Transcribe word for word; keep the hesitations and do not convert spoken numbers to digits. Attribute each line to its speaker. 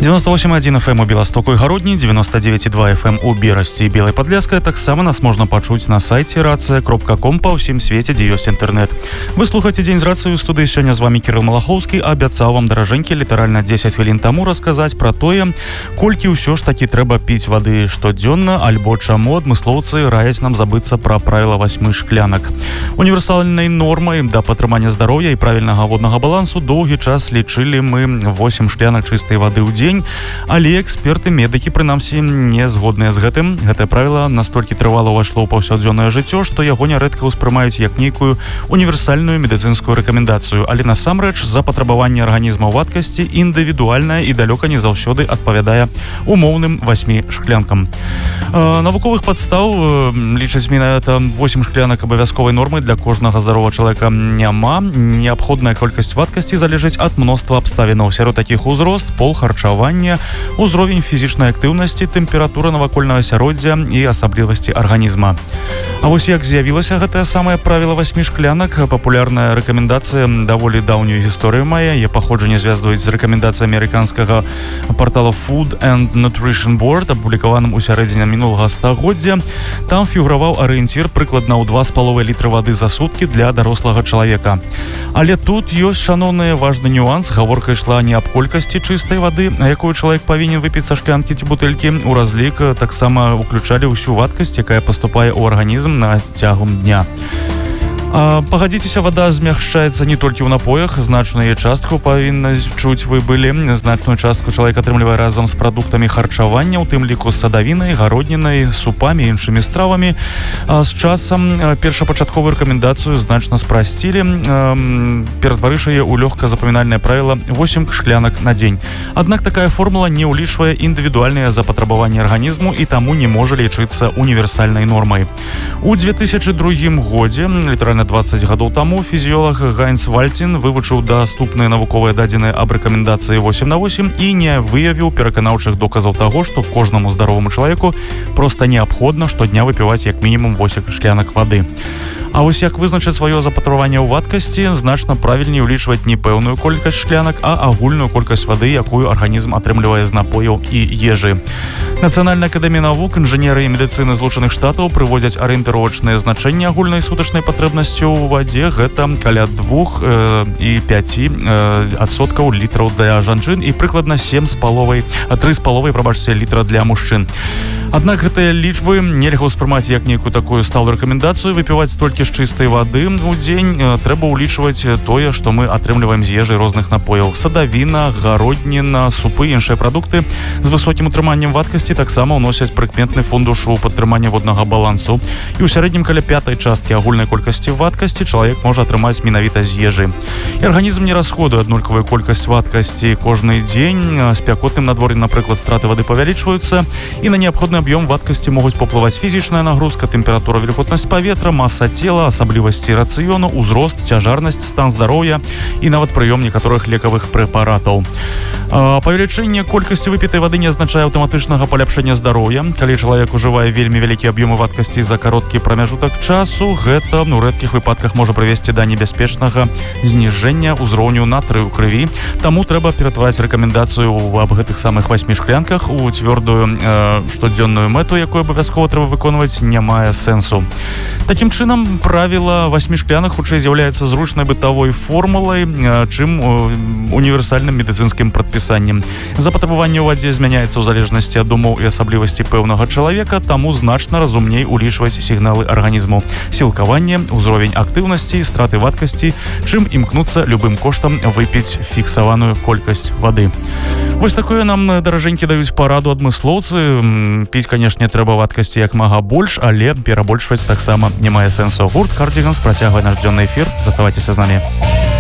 Speaker 1: девяносто восемь и один эф эм у Беластоку и Гародні, девяносто девять и два эф эм у Берасці і Белай Падляскай. Таксама нас можна пачуць на сайце рация кропка ком па ўсім свеце, дзе ёсць інтэрнэт. Вы слухаеце Дзень з рацыю. У студыі сёння з вами Кирилл Малахоўскі. Абяцаў вам, даражэнькі, літаральна дзесяць хвілін таму расказаць пра тое, колькі ўсё ж такі трэба піць вады штодзённа, альбо чаму адмыслоўцы раяць нам забыцца пра правіла васьмы шклянак. Універсальнай нормай да падтрымання здароўя і правільнага воднага балансу доўгі час лічылі мы восемь шклянак чыстай вады ў дзень. Але эксперты, медыкі, прынамсі, не згодныя з гэтым. Гэтае правіла настолькі трывала ўвайшло ў паўсядзённае жыццё, што яго нярэдка ўспрымаюць як нейкую універсальную медыцынскую рэкамендацыю. Але насамрэч запатрабаванне арганізма ў вадкасці індывідуальнае і далёка не заўсёды адпавядае умоўным васьмі шклянкам. Э, навуковых падстаў э, лічаць менавіта восемь шклянак абавязковай нормы для кожнага здаровага чалавека няма. Неабходная колькасць вадкасці залежыць ад мноства абставінаў. Сярод такіх узрост, пол, харчавання, узровень фізічнай актыўнасці, тэмпература навакольнага асяроддзя і асаблівасці арганізма. А вось як з'явілася гэтае самае правіла васьмі шклянак, папулярная рэкамендацыя даволі даўнюю гісторыю мае. Яе паходжанне звязваюць з рэкамендацыяй амерыканскага партала Food and Nutrition Board, апублікаваным у сярэдзіне мінулага стагоддзя. Там фігураваў арыенцір прыкладна ў два з паловай літра вады за суткі для дарослага чалавека. Але тут ёсць, шаноўныя, важны нюанс. Гаворка ішла не аб колькасці чыстай вады, а якую чалавек павінен выпіць са шклянкі ці бутэлькі. У разлік таксама уключалі ўсю вадкасць, якая паступае ў арганізм на цягам дня. А, пагадзіцеся, вада змягчаецца не толькі ў напоях. Значную яе частку павінна чуць вы былі. Значную частку чалавек атрымлівае разам з прадуктамі харчавання, у тым ліку з садавінай, гароднінай, супамі і іншымі стравамі. А з часам першапачатковую рэкамендацыю значна спрасцілі, ператварыўшы яе ў лёгка запамінальнае правіла восемь шклянак на дзень. Аднак такая формула не ўлічвае індывідуальныя запатрабаванні арганізму і таму не можа лічыцца універсальнай нормай. У две тысячы другім годзе, літаральна двадцать гадоў таму, фізіолог Гайнц Вальцін вывучыў даступныя навуковыя дадзеныя аб рэкамендацыі восемь на восемь і не выявіў пераканаўчых доказаў таго, што кожнаму здароваму чалавеку проста неабходна штодня выпіваць як мінімум восемь шклянак вады. А вось як вызначыць сваё запатрабаванне ў вадкасці, значна правільней улічваць не пэўную колькасць шклянак, а агульную колькасць вады, якую арганізм атрымлівае з напояў і ежы. Нацыянальная акадэмія навук, інжынеры і медыцыны Злучаных Штатаў прыводзяць арыентыровачныя значэнні агульнай сутачнай патребнасці ў вадзе. Гэта каля двух і пяці адсоткаў літраў для жанчын і прыкладна сем з паловай, тры з паловай, прабачце, літра для мужчын. Аднак гэтыя лічбы нельга ўспрымаць як нейкую такую сталую рэкамендацыю. Выпіваць толькі з чыстай вады ў дзень трэба ўлічваць тое, што мы атрымліваем з ежы розных напояў. Садавіна, гародніна, супы і іншыя прадукты з высокім утрыманнем вадкасці таксама ўносяць прыкметны фундуш у падтрыманне воднага балансу. І ў сярэднім каля пятай часткі агульнай колькасці вадкасці чалавек можа атрымаць менавіта з ежы. І арганізм не расходуе аднолькавую колькасць вадкасці кожны дзень. Спякотным надвор'ем, напрыклад, страты вады павялічваюцца, і на неабходны аб'ём вадкасці могуць паўплываць фізічная нагрузка, тэмпература, вільготнасць паветра, маса цела, асаблівасці рацыёну, узрост, цяжарнасць, стан здароўя і нават прыём некаторых лекавых прэпаратаў. Павелічэнне колькасці выпітай вады не азначае аўтаматычнага паляпшэння здароўя. Калі чалавек ужывае вельмі вялікія аб'ёмы вадкасці за кароткі прамежутак часу, гэта у рэдкіх выпадках можа прывесці да небяспечнага зніжэння ўзроўню натрыю ў крыві. Таму трэба ператвараць рэкамендацыю аб гэтых самых васьмі шклянках у цвёрдую э, штодзённую мэту, якую абавязкова трэба выконваць, не мае сэнсу. Такім чынам, правіла васьмі шклянак хутчэй з'яўляецца зручнай бытавой формулай, чым універсальным медыцынскім прадпісаннем. Запатрабаванне ў вадзе змяняецца ў залежнасці ад умоў і асаблівасці пэўнага чалавека, таму значна разумней улічваць сігналы арганізму, сілкаванне, узровень актыўнасці, страты вадкасці, чым імкнуцца любым коштам выпіць фіксаваную колькасць вады. Вось такое нам, даражэнькі, даюць параду адмыслоўцы. Піць, канешне, трэба вадкасці як мага больш, але перабольшваць таксама не мае сэнсу. Гурт Cardigans працягвае наш дзённы эфір. Заставайцеся з намі.